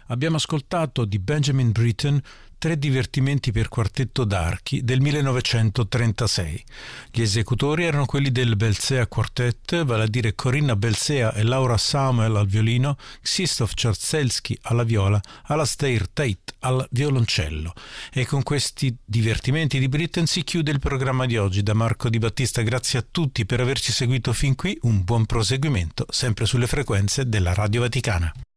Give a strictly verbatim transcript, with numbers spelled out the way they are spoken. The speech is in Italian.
Abbiamo ascoltato di Benjamin Britten Tre divertimenti per quartetto d'archi del millenovecentotrentasei. Gli esecutori erano quelli del Belcea Quartet, vale a dire Corinna Belcea e Laura Samuel al violino, Krzysztof Czarzelski alla viola, Alastair Tate al violoncello. E con questi divertimenti di Britten si chiude il programma di oggi. Da Marco Di Battista grazie a tutti per averci seguito fin qui, un buon proseguimento sempre sulle frequenze della Radio Vaticana.